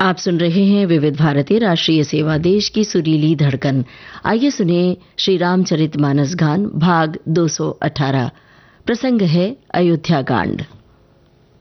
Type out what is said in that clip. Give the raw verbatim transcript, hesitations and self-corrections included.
आप सुन रहे हैं विविध भारती राष्ट्रीय सेवा देश की सुरीली धड़कन। आइए सुने श्री रामचरितमानस गान भाग दो सौ अठारह। प्रसंग है अयोध्या कांड।